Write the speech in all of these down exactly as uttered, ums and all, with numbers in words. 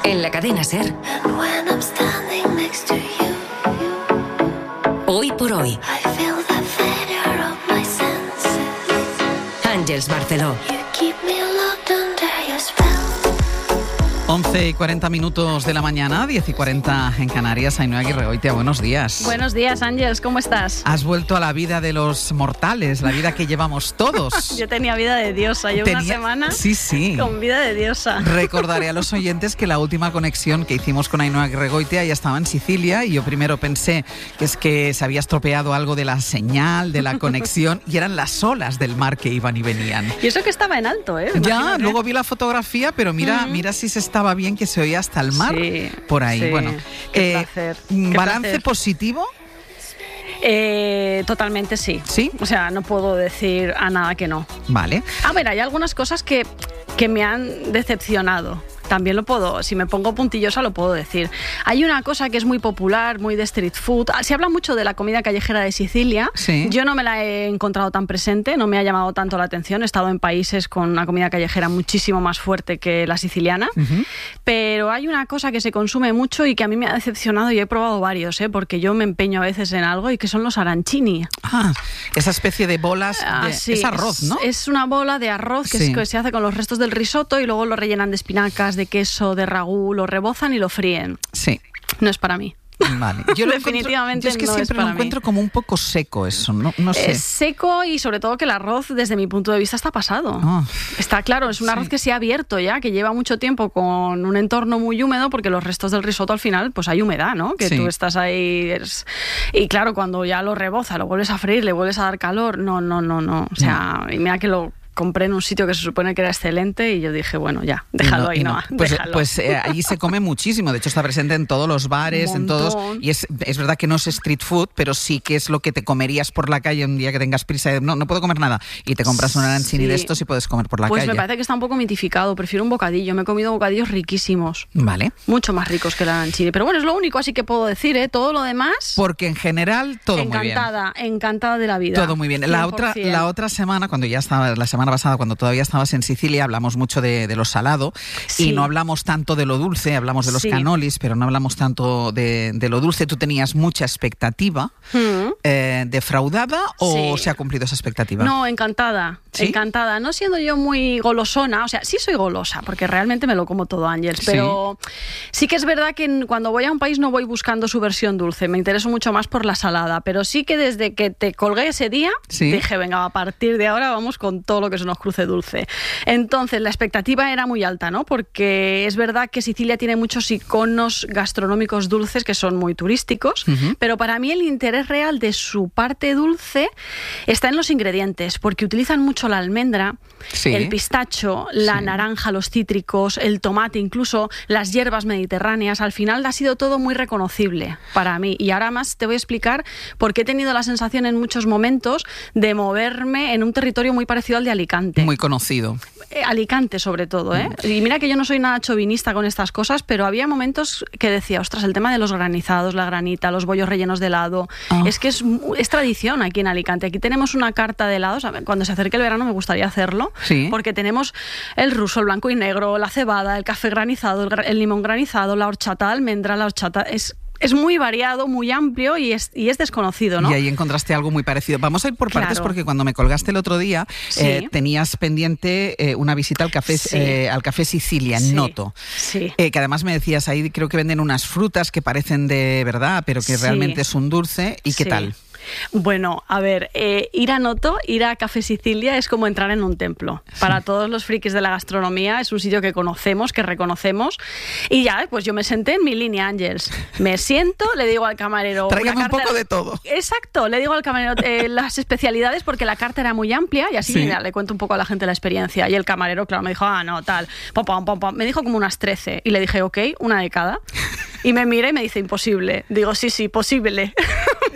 En la cadena SER. Hoy por hoy. Àngels Barceló. once y cuarenta minutos de la mañana, diez y cuarenta en Canarias. Ainhoa Aguirregoitia, buenos días. Buenos días, Ángels, ¿cómo estás? Has vuelto a la vida de los mortales, la vida que llevamos todos. Yo tenía vida de diosa, llevo Tenía... una semana sí, sí. con vida de diosa. Recordaré a los oyentes que la última conexión que hicimos con Ainhoa Aguirregoitia ya estaba en Sicilia y yo primero pensé que es que se había estropeado algo de la señal, de la conexión, y eran las olas del mar que iban y venían. Y eso que estaba en alto, ¿eh? Ya, Imagínate. luego vi la fotografía, pero mira, uh-huh. mira si se estaba bien, que se oía hasta el mar sí, por ahí. Sí. Bueno, qué eh, placer, qué ¿balance placer. positivo? Eh, totalmente sí. ¿Sí? O sea, no puedo decir a nada que no. Vale. A ver, hay algunas cosas que, que me han decepcionado. También lo puedo, si me pongo puntillosa lo puedo decir. Hay una cosa que es muy popular, muy de street food. Se habla mucho de la comida callejera de Sicilia. Sí. Yo no me la he encontrado tan presente, no me ha llamado tanto la atención. He estado en países con una comida callejera muchísimo más fuerte que la siciliana. Uh-huh. Pero hay una cosa que se consume mucho y que a mí me ha decepcionado, y he probado varios, ¿eh? Porque yo me empeño a veces en algo, y que son los arancini. Ah, esa especie de bolas, de, ah, sí, es arroz, ¿no? Es, es una bola de arroz que, sí. es, que se hace con los restos del risotto y luego lo rellenan de espinacas, de queso, de ragú, lo rebozan y lo fríen. Sí. No es para mí. Vale. Yo definitivamente yo es que no siempre es para lo encuentro mí. como un poco seco eso, no, no sé. Es seco, y sobre todo que el arroz, desde mi punto de vista, está pasado. Oh. Está claro, es un arroz sí. que se ha abierto ya, que lleva mucho tiempo con un entorno muy húmedo, porque los restos del risotto al final, pues hay humedad, ¿no? Que sí. tú estás ahí... Eres... Y claro, cuando ya lo reboza, lo vuelves a freír, le vuelves a dar calor, no, no, no, no. O sea, no. Y mira que lo... compré en un sitio que se supone que era excelente y yo dije, bueno, ya, déjalo no, ahí, no. no pues déjalo. pues eh, allí se come muchísimo, de hecho está presente en todos los bares, en todos, y es, es verdad que no es street food, pero sí que es lo que te comerías por la calle un día que tengas prisa de, no, no puedo comer nada, y te compras un arancini sí. de estos y puedes comer por la pues calle. Pues me parece que está un poco mitificado, prefiero un bocadillo, me he comido bocadillos riquísimos. Vale. Mucho más ricos que el arancini, pero bueno, es lo único así que puedo decir, ¿eh? Todo lo demás... Porque en general todo encantada, muy bien. Encantada, encantada de la vida. Todo muy bien. La otra, la otra semana, cuando ya estaba, la semana pasada, cuando todavía estabas en Sicilia, hablamos mucho de, de lo salado sí. y no hablamos tanto de lo dulce, hablamos de los sí. canolis, pero no hablamos tanto de, de lo dulce. Tú tenías mucha expectativa. Mm. Eh, ¿Defraudada o sí. se ha cumplido esa expectativa? No, encantada, ¿sí? encantada. No siendo yo muy golosona, o sea, sí soy golosa, porque realmente me lo como todo, Ángels, pero sí, sí que es verdad que cuando voy a un país no voy buscando su versión dulce, me intereso mucho más por la salada, pero sí que desde que te colgué ese día, ¿sí? dije, venga, a partir de ahora vamos con todo lo que se nos cruce dulce. Entonces, la expectativa era muy alta, ¿no? Porque es verdad que Sicilia tiene muchos iconos gastronómicos dulces que son muy turísticos, uh-huh. pero para mí el interés real de su parte dulce está en los ingredientes, porque utilizan mucho la almendra, sí. el pistacho, la sí. naranja, los cítricos, el tomate, incluso las hierbas mediterráneas. Al final ha sido todo muy reconocible para mí. Y ahora más te voy a explicar por qué he tenido la sensación en muchos momentos de moverme en un territorio muy parecido al de Alicante. Muy conocido. Eh, Alicante, sobre todo, ¿eh? Mm. Y mira que yo no soy nada chauvinista con estas cosas, pero había momentos que decía, ostras, el tema de los granizados, la granita, los bollos rellenos de helado, oh. es que es, es tradición aquí en Alicante. Aquí tenemos una carta de helados, a ver, cuando se acerque el verano me gustaría hacerlo, ¿sí? porque tenemos el ruso, el blanco y negro, la cebada, el café granizado, el, el limón granizado, la horchata de almendra, la horchata... es Es muy variado, muy amplio y es, y es desconocido, ¿no? Y ahí encontraste algo muy parecido. Vamos a ir por claro. partes, porque cuando me colgaste el otro día, sí. eh, tenías pendiente eh, una visita al café, sí. eh, al café Sicilia, en sí. Noto. Sí. Eh, que además me decías, ahí creo que venden unas frutas que parecen de verdad, pero que sí. realmente es un dulce. ¿Y qué sí. tal? Bueno, a ver, eh, ir a Noto, ir a Café Sicilia es como entrar en un templo. Para todos los frikis de la gastronomía es un sitio que conocemos, que reconocemos. Y ya, pues yo me senté en mi línea, Ángels. Me siento, le digo al camarero... Tráigame un poco de... de todo. Exacto, le digo al camarero eh, las especialidades, porque la carta era muy amplia y así sí. mira, le cuento un poco a la gente la experiencia. Y el camarero, claro, me dijo, ah, no, tal, pom, pom, pom, pom. Me dijo como unas trece y le dije, ok, una de cada. Y me mira y me dice, imposible. Digo, sí, sí, posible.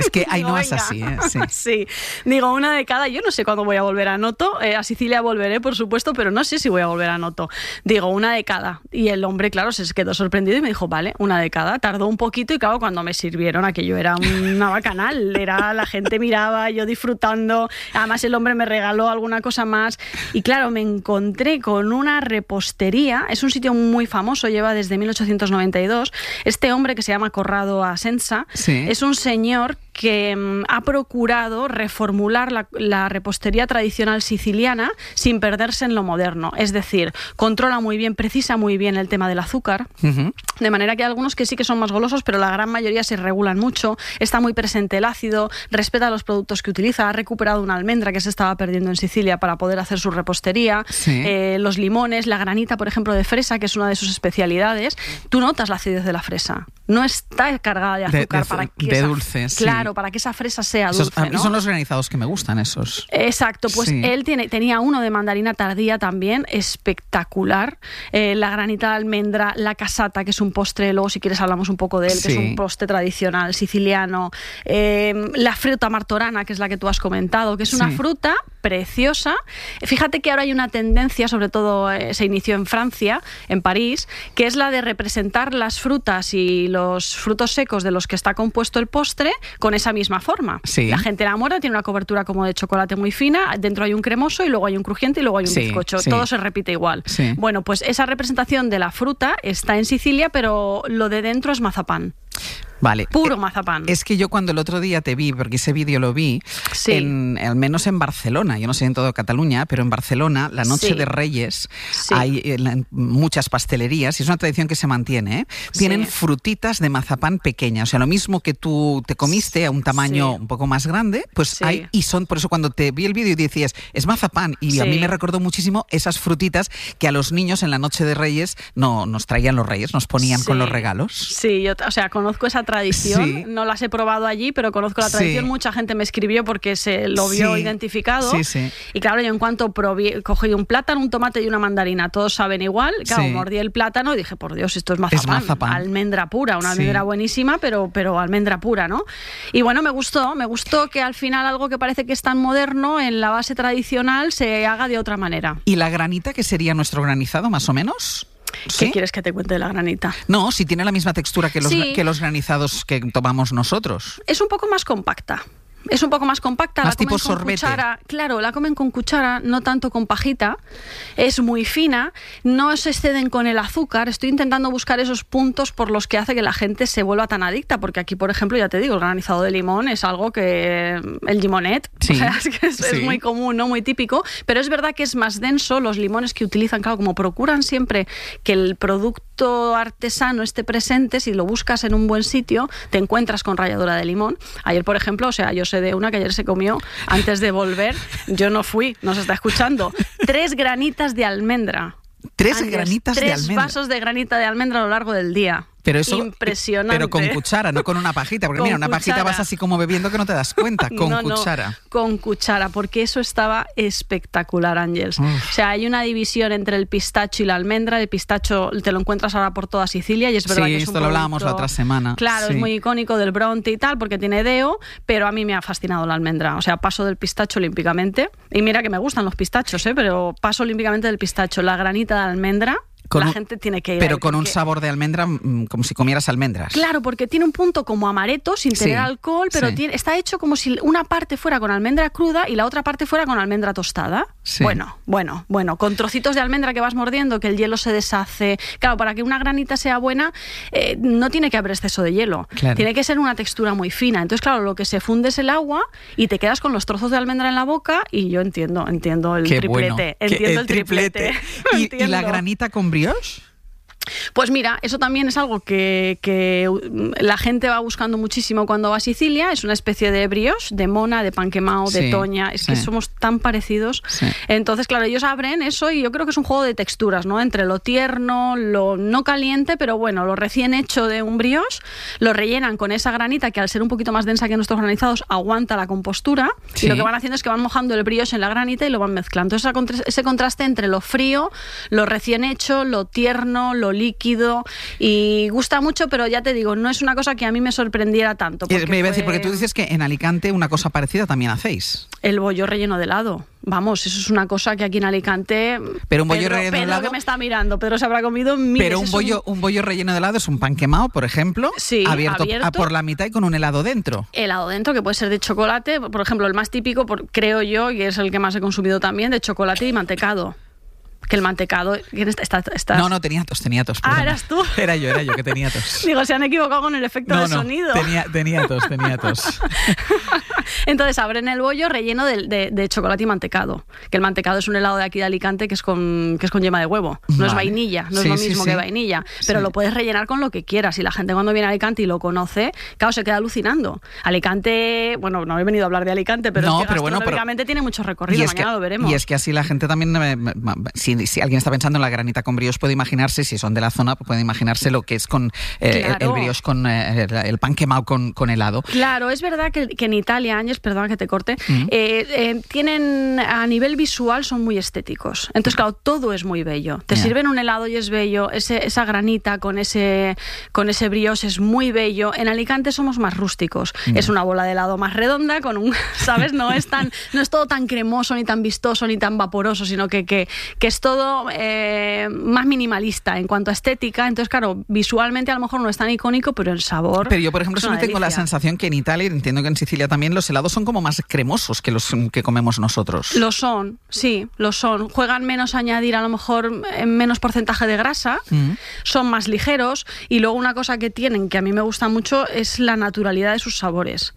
Es que ahí Digo, no es venga. así, ¿eh? Sí. Sí. Digo, una de cada. Yo no sé cuándo voy a volver a Noto. Eh, a Sicilia volveré, por supuesto, pero no sé si voy a volver a Noto. Digo, una de cada. Y el hombre, claro, se quedó sorprendido y me dijo, vale, una de cada. Tardó un poquito y claro, cuando me sirvieron, aquello era una bacanal. Era, la gente miraba, yo disfrutando. Además, el hombre me regaló alguna cosa más. Y claro, me encontré con una repostería. Es un sitio muy famoso, lleva desde mil ochocientos noventa y dos. Este hombre, que se llama Corrado Asenza, sí. es un señor que um, ha procurado reformular la, la repostería tradicional siciliana sin perderse en lo moderno. Es decir, controla muy bien, precisa muy bien el tema del azúcar, uh-huh. de manera que hay algunos que sí que son más golosos, pero la gran mayoría se regulan mucho. Está muy presente el ácido, respeta los productos que utiliza, ha recuperado una almendra que se estaba perdiendo en Sicilia para poder hacer su repostería, sí. eh, los limones, la granita, por ejemplo, de fresa, que es una de sus especialidades. Tú notas la acidez de la fresa. No está cargada de azúcar de, de, para que de esa, dulce, sí. Claro, para que esa fresa sea dulce. Esos, a mí ¿no? son los granizados que me gustan, esos. Exacto, pues sí. él tiene, tenía uno de mandarina tardía también, espectacular. Eh, la granita de almendra, la casata, que es un postre, luego si quieres hablamos un poco de él, sí. que es un postre tradicional siciliano. Eh, la fruta martorana, que es la que tú has comentado, que es una sí. fruta preciosa. Fíjate que ahora hay una tendencia, sobre todo eh, se inició en Francia, en París, que es la de representar las frutas y los frutos secos de los que está compuesto el postre con esa misma forma. Sí. La gente enamora, tiene una cobertura como de chocolate muy fina, dentro hay un cremoso y luego hay un crujiente y luego hay un sí, bizcocho. Sí. Todo se repite igual. Sí. Bueno, pues esa representación de la fruta está en Sicilia, pero lo de dentro es mazapán. Vale. Puro mazapán. Es que yo cuando el otro día te vi, porque ese vídeo lo vi, sí. en, al menos en Barcelona, yo no sé en toda Cataluña, pero en Barcelona, la noche sí. de Reyes, sí. hay en muchas pastelerías, y es una tradición que se mantiene, ¿eh? Tienen sí. frutitas de mazapán pequeña, o sea, lo mismo que tú te comiste a un tamaño sí. un poco más grande, pues sí. hay, y son, por eso cuando te vi el vídeo y decías, es mazapán, y sí. a mí me recordó muchísimo esas frutitas que a los niños en la noche de Reyes no nos traían los Reyes, nos ponían sí. con los regalos. Sí, yo, o sea, conozco esa tradición, sí. no las he probado allí, pero conozco la tradición, sí. mucha gente me escribió porque se lo vio sí. identificado, sí, sí. y claro, yo en cuanto probé, cogí un plátano, un tomate y una mandarina, todos saben igual, claro, sí. mordí el plátano y dije, por Dios, esto es mazapán, es mazapán. almendra pura, una sí. almendra buenísima, pero, pero almendra pura, ¿no? Y bueno, me gustó, me gustó que al final algo que parece que es tan moderno, en la base tradicional, se haga de otra manera. ¿Y la granita, que sería nuestro granizado, más o menos? ¿Qué ¿Sí? quieres que te cuente de la granita? No, si tiene la misma textura que los, sí. que los granizados que tomamos nosotros. Es un poco más compacta. Es un poco más compacta, más la comen tipo con sorbete. Cuchara, claro, la comen con cuchara, no tanto con pajita, es muy fina, no se exceden con el azúcar. Estoy intentando buscar esos puntos por los que hace que la gente se vuelva tan adicta, porque aquí, por ejemplo, ya te digo, el granizado de limón es algo que el limonet, sí. o sea, es, que es, sí. es muy común, no muy típico, pero es verdad que es más denso. Los limones que utilizan, claro, como procuran siempre que el producto artesano esté presente, si lo buscas en un buen sitio, te encuentras con ralladura de limón. Ayer, por ejemplo, o sea, yo sé de una que ayer se comió antes de volver, yo no fui, nos está escuchando, tres granitas de almendra. Tres Antes, granitas tres de almendra. Tres vasos de granita de almendra a lo largo del día. Pero eso, impresionante. Pero con cuchara, no con una pajita, porque mira, una cuchara. pajita vas así como bebiendo que no te das cuenta, con no, cuchara. No, con cuchara, porque eso estaba espectacular, Ángels. O sea, hay una división entre el pistacho y la almendra. El pistacho te lo encuentras ahora por toda Sicilia y es verdad sí, que es un esto lo hablábamos la otra semana. Claro, sí. es muy icónico del Bronte y tal, porque tiene deo, pero a mí me ha fascinado la almendra. O sea, paso del pistacho olímpicamente. Y mira que me gustan los pistachos, ¿eh? Pero paso olímpicamente del pistacho. La granita de almendra, con la un, gente tiene que ir. Pero con porque, un sabor de almendra, como si comieras almendras. Claro, porque tiene un punto como amaretto, sin tener sí, alcohol, pero sí. tiene, está hecho como si una parte fuera con almendra cruda y la otra parte fuera con almendra tostada. Sí. Bueno, bueno, bueno, con trocitos de almendra que vas mordiendo, que el hielo se deshace. Claro, para que una granita sea buena, eh, no tiene que haber exceso de hielo. Claro. Tiene que ser una textura muy fina. Entonces, claro, lo que se funde es el agua y te quedas con los trozos de almendra en la boca y yo entiendo, entiendo el Qué triplete. Bueno. Entiendo el, el triplete. triplete. ¿Y, ¿Y la granita con brioche? Pues mira, eso también es algo que, que la gente va buscando muchísimo cuando va a Sicilia. Es una especie de brioche, de mona, de pan quemado, de sí, toña. Es sí. que somos tan parecidos. Sí. Entonces, claro, ellos abren eso y yo creo que es un juego de texturas, ¿no? Entre lo tierno, lo no caliente, pero bueno, lo recién hecho de un brioche, lo rellenan con esa granita que al ser un poquito más densa que nuestros granizados aguanta la compostura. Sí. Y lo que van haciendo es que van mojando el brioche en la granita y lo van mezclando. Entonces, ese contraste entre lo frío, lo recién hecho, lo tierno, lo líquido, líquido y gusta mucho, pero ya te digo, no es una cosa que a mí me sorprendiera tanto. Me iba a fue... decir, porque tú dices que en Alicante una cosa parecida también hacéis. El bollo relleno de helado. Vamos, eso es una cosa que aquí en Alicante... Pero un bollo Pedro, relleno Pedro de helado... que me está mirando, Pedro se habrá comido miles. Pero un bollo, un... un bollo relleno de helado es un pan quemado, por ejemplo, sí, abierto, abierto por la mitad y con un helado dentro. Helado dentro, que puede ser de chocolate, por ejemplo, el más típico, por, creo yo, y es el que más he consumido también, de chocolate y mantecado. Que el mantecado... Está, está... No, no, tenía tos, tenía tos. Ah, ¿eras tú? Era yo, era yo que tenía tos. Digo, se han equivocado con el efecto no, de no, sonido. Tenía, tenía tos, tenía tos. Entonces abren el bollo relleno de, de, de chocolate y mantecado. Que el mantecado es un helado de aquí de Alicante que es con, que es con yema de huevo. No vale. es vainilla, no sí, es lo mismo sí, que sí. vainilla. Pero sí. lo puedes rellenar con lo que quieras. Y la gente cuando viene a Alicante y lo conoce, claro, se queda alucinando. Alicante, bueno, no he venido a hablar de Alicante, pero, no, es que pero gastronómicamente bueno, pero... tiene mucho recorrido. Mañana que, lo veremos. Y es que así la gente también, eh, si, si alguien está pensando en la granita con brioche, puede imaginarse, si son de la zona, puede imaginarse lo que es con eh, claro. el, el brioche con eh, el, el pan quemado con, con helado. Claro, es verdad que, que en Italia, Ángeles, perdona que te corte, mm. eh, eh, tienen a nivel visual son muy estéticos. Entonces, claro, todo es muy bello. Te yeah. sirven un helado y es bello, ese, esa granita con ese, con ese brioche es muy bello. En Alicante somos más rústicos. Mm. Es una bola de helado más redonda con un, ¿sabes? No es tan, no es todo tan cremoso ni tan vistoso ni tan vaporoso, sino que, que, que es todo eh, más minimalista en cuanto a estética. Entonces, claro, visualmente a lo mejor no es tan icónico, pero en sabor. Pero yo, por ejemplo, siempre tengo la sensación que en Italia, entiendo que en Sicilia también, los helados son como más cremosos que los que comemos nosotros. Lo son, sí, lo son. Juegan menos a añadir a lo mejor en menos porcentaje de grasa, mm. son más ligeros y luego una cosa que tienen que a mí me gusta mucho es la naturalidad de sus sabores.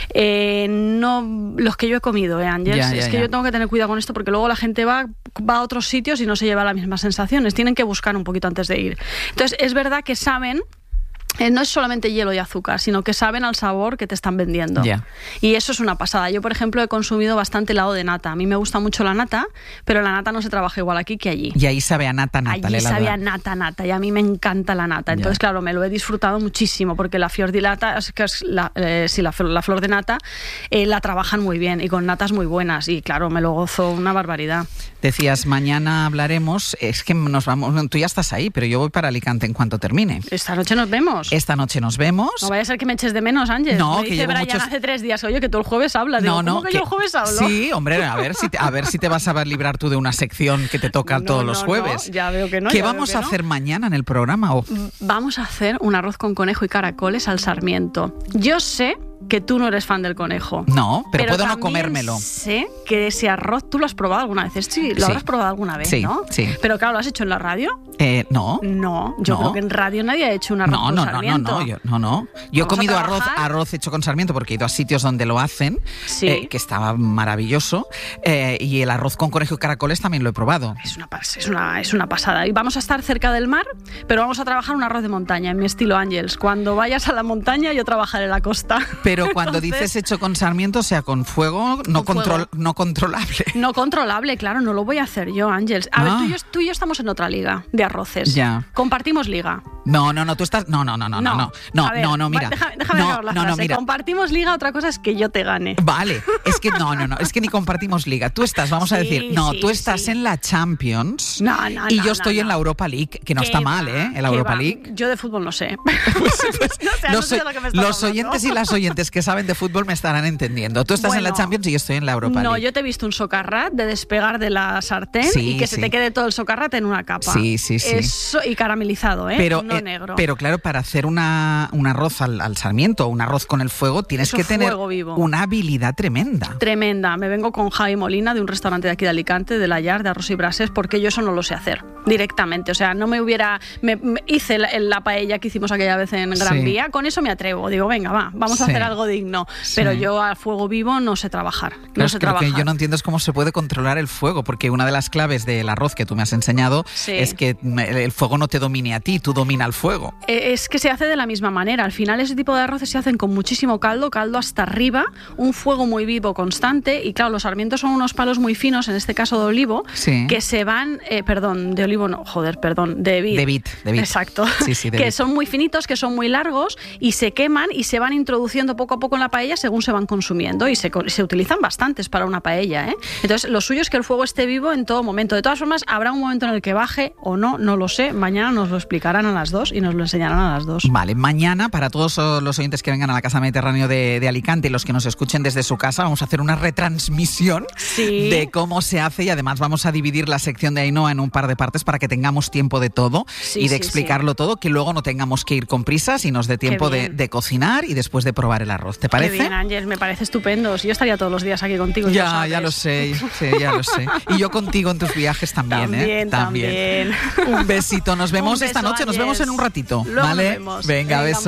Eh, no los que yo he comido, ¿eh, Ángeles? Ya, ya, es que ya. yo tengo que tener cuidado con esto porque luego la gente va, va a otros sitios y no se lleva las mismas sensaciones. Tienen que buscar un poquito antes de ir. Entonces, es verdad que saben... Eh, no es solamente hielo y azúcar, sino que saben al sabor que te están vendiendo. Yeah. Y eso es una pasada. Yo, por ejemplo, he consumido bastante helado de nata. A mí me gusta mucho la nata, pero la nata no se trabaja igual aquí que allí. Y ahí sabe a nata, nata. Allí sabe a nata, nata. Y a mí me encanta la nata. Entonces, yeah. claro, me lo he disfrutado muchísimo porque la fior di latta, es que es la, eh, sí, la, la flor de nata, eh, la trabajan muy bien y con natas muy buenas. Y claro, me lo gozo una barbaridad. Decías, mañana hablaremos. Es que nos vamos. Tú ya estás ahí, pero yo voy para Alicante en cuanto termine. Esta noche nos vemos. Esta noche nos vemos. No vaya a ser que me eches de menos, Ángeles. No, me que dice llevo Brian muchos... hace tres días, oye, que tú el jueves hablas. Digo, no, no, ¿cómo que, que yo el jueves hablo? Sí, hombre, a ver si te, a ver si te vas a librar tú de una sección que te toca no, todos no, los jueves. No, ya veo que no. ¿Qué vamos a no. hacer mañana en el programa? Oh. Vamos a hacer un arroz con conejo y caracoles al sarmiento. Yo sé que tú no eres fan del conejo. No, pero, pero puedo no Pero comérmelo. sé que ese arroz tú lo has probado alguna vez. Sí, lo sí. habrás probado alguna vez, sí, ¿no? Sí. Pero claro, ¿lo has hecho en la radio? Eh, no. No, yo no. creo que en radio nadie ha hecho un arroz no, con no, sarmiento. No, no, no, yo, no, no. Yo he comido arroz, arroz hecho con sarmiento porque he ido a sitios donde lo hacen, sí. eh, que estaba maravilloso, eh, y el arroz con conejo y caracoles también lo he probado. Es una, es, una, es una pasada. Y vamos a estar cerca del mar, pero vamos a trabajar un arroz de montaña, en mi estilo Ángeles. Cuando vayas a la montaña, yo trabajaré en la costa. Pero cuando Entonces, dices hecho con sarmiento, o sea, con fuego, no, con control, fuego. no controlable. No controlable, claro, no lo voy a hacer yo, Ángeles. A ah. ver, tú y, yo, tú y yo estamos en otra liga de arroces. Ya. Compartimos liga. No, no, no, tú estás... No, no, no, no, no, no, no, ver, no, no, mira. Déjame, déjame no, acabar la no, frase. No, mira. Compartimos liga, otra cosa es que yo te gane. Vale, es que no, no, no, es que ni compartimos liga. Tú estás, vamos sí, a decir, no, sí, tú estás sí. en la Champions no, no, y no, yo estoy no, en no. la Europa League, que no está va, mal, ¿eh? En la Europa va. League. Yo de fútbol no sé. Pues, pues, no sé, los no sé de lo que me estás los oyentes y las oyentes que saben de fútbol me estarán entendiendo. Tú estás bueno, en la Champions y yo estoy en la Europa League. No, yo te he visto un socarrat de despegar de la sartén sí, y que sí. se te quede todo el socarrat en una capa. Sí, sí, sí. Eso, y caramelizado, ¿eh? Pero, no eh, negro. Pero claro, para hacer una, un arroz al, al sarmiento, un arroz con el fuego, tienes Eso que tener vivo. una habilidad tremenda. Tremenda. Me vengo con Javi Molina de un restaurante de aquí de Alicante, de La Llar, de arroz y brases, porque yo eso no lo sé hacer directamente. O sea, no me hubiera... Me, me hice la, la paella que hicimos aquella vez en Gran sí. Vía, con eso me atrevo. Digo, venga, va, vamos a sí. hacer algo digno. Sí. Pero yo a fuego vivo no sé trabajar. Claro, no sé es que trabajar. Lo que yo no entiendo es cómo se puede controlar el fuego, porque una de las claves del arroz que tú me has enseñado sí. es que el fuego no te domine a ti, tú domina al fuego. Es que se hace de la misma manera. Al final ese tipo de arroces se hacen con muchísimo caldo, caldo hasta arriba, un fuego muy vivo, constante, y claro, los sarmientos son unos palos muy finos, en este caso de olivo, sí. que se van, eh, perdón, de olivo no, joder, perdón, de vid. De vid, de vid. Exacto. Sí, sí, de que vid. son muy finitos, que son muy largos y se queman y se van introduciendo poco a poco en la paella según se van consumiendo y se, se utilizan bastantes para una paella, ¿eh? Entonces, lo suyo es que el fuego esté vivo en todo momento. De todas formas, habrá un momento en el que baje o no, no lo sé. Mañana nos lo explicarán a las dos y nos lo enseñarán a las dos. Vale, mañana, para todos los oyentes que vengan a la Casa Mediterráneo de, de Alicante y los que nos escuchen desde su casa, vamos a hacer una retransmisión sí. de cómo se hace y además vamos a dividir la sección de Ainhoa en un par de partes para que tengamos tiempo de todo sí, y de sí, explicarlo sí. todo, que luego no tengamos que ir con prisas y nos dé tiempo de, de cocinar y después de probar el arroz. ¿Te parece? Qué bien, Ángel, me parece estupendo. Yo estaría todos los días aquí contigo. Ya, ya lo sé, sí, ya lo sé. Y yo contigo en tus viajes también, también ¿eh? También, también. Un besito, nos vemos beso, esta noche, nos Ángel. vemos en un ratito. Luego ¿Vale? nos vemos. Venga, Venga, beso.